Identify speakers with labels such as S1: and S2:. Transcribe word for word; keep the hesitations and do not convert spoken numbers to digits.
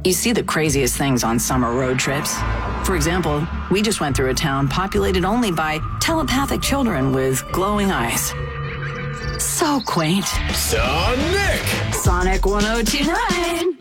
S1: You see the craziest things on summer road trips. For example, we just went through a town populated only by telepathic children with glowing eyes. So quaint.
S2: Sonic!
S1: Sonic one oh two point nine.